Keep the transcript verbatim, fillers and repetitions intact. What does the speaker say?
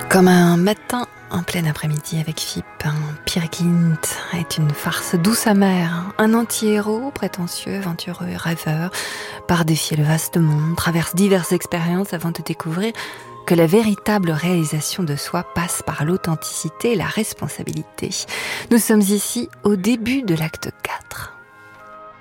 Comme un matin en plein après-midi avec Phippe, un Peer Gynt est une farce douce amère, un anti-héros prétentieux, aventureux et rêveur, part défier le vaste monde, traverse diverses expériences avant de découvrir que la véritable réalisation de soi passe par l'authenticité et la responsabilité. Nous sommes ici au début de l'acte quatre.